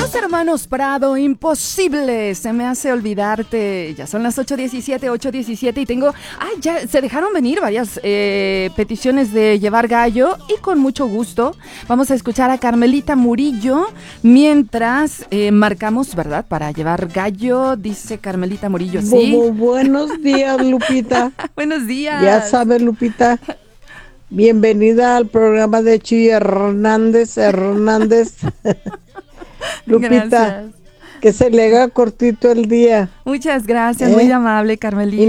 Los hermanos Prado, imposible, se me hace olvidarte. Ya son las 8:17 y tengo... Ay, ya se dejaron venir varias peticiones de llevar gallo y con mucho gusto vamos a escuchar a Carmelita Murillo mientras marcamos, ¿verdad? Para llevar gallo, dice Carmelita Murillo, ¿sí? Buenos días, Lupita. Buenos días. Ya sabes, Lupita, bienvenida al programa de Chuy Hernández. Lupita, gracias. Que se le haga cortito el día. Muchas gracias, muy amable, Carmelita.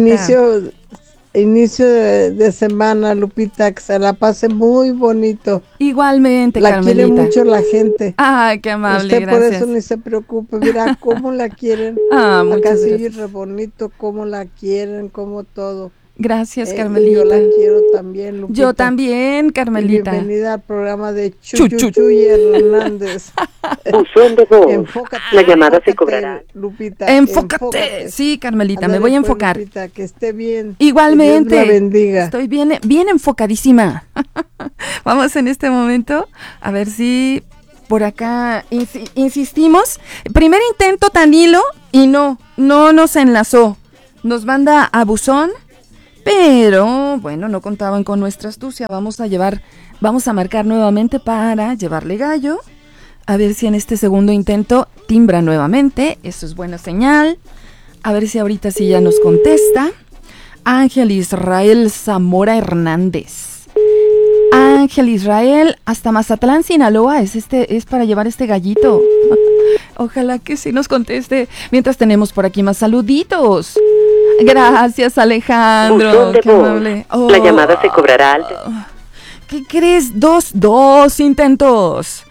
Inicio de semana, Lupita, que se la pase muy bonito. Igualmente, la Carmelita. La quiere mucho la gente. Ah, qué amable, usted gracias. Por eso ni se preocupe, mira cómo la quieren. Muchas Acá gracias. sí, re bonito, cómo la quieren, cómo todo. Gracias, Carmelita. Yo la quiero también, Lupita. Yo también, Carmelita. Y bienvenida al programa de Chuy Hernández. Buzón de voz. Enfócate, la llamada se cobrará. Lupita, enfócate. Sí, Carmelita, Ándale, me voy a enfocar. Pues, Lupita, que esté bien. Igualmente. Que Dios la bendiga. Estoy bien enfocadísima. Vamos en este momento a ver si por acá insistimos. Primer intento tan hilo y no nos enlazó. Nos manda a buzón. Pero, bueno, no contaban con nuestra astucia. Vamos a marcar nuevamente para llevarle gallo. A ver si en este segundo intento timbra nuevamente. Eso es buena señal. A ver si ahorita sí ya nos contesta. Ángel Israel Zamora Hernández. Ángel Israel, hasta Mazatlán, Sinaloa. Es para llevar este gallito. Ojalá que sí nos conteste. Mientras tenemos por aquí más saluditos. Gracias, Alejandro. Qué amable. La llamada se cobrará al... ¿Qué crees? Dos intentos.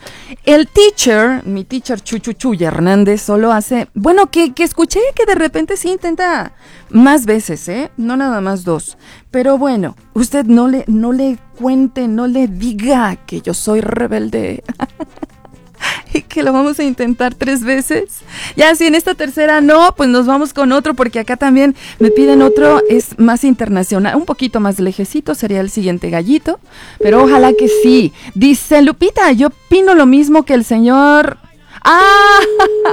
Mi teacher Chuy Hernández solo hace... Bueno, que escuché que de repente sí intenta más veces, no nada más dos. Pero bueno, usted no le cuente, no le diga que yo soy rebelde. Y que lo vamos a intentar 3 veces. Ya si en esta tercera no, pues nos vamos con otro, porque acá también me piden otro, es más internacional, un poquito más lejecito, sería el siguiente gallito, pero ojalá que sí. Dice Lupita, yo opino lo mismo que el señor... ¡Ah!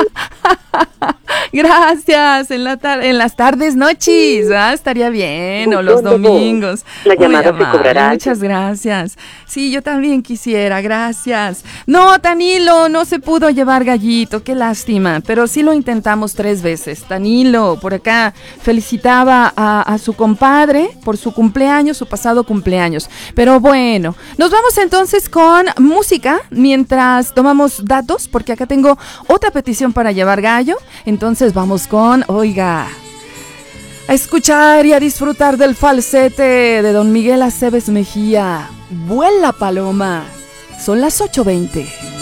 Gracias, en las tardes, noches, estaría bien, o los domingos. La llamada se cobrará. Muchas gracias. Sí, yo también quisiera, gracias. No, Tanilo, no se pudo llevar gallito, qué lástima, pero sí lo intentamos 3 veces. Tanilo, por acá, felicitaba a su compadre por su cumpleaños, su pasado cumpleaños. Pero bueno, nos vamos entonces con música, mientras tomamos datos, porque acá tengo otra petición para llevar gallo. Entonces vamos con, oiga, a escuchar y a disfrutar del falsete de don Miguel Aceves Mejía. Vuela paloma. Son las 8:20.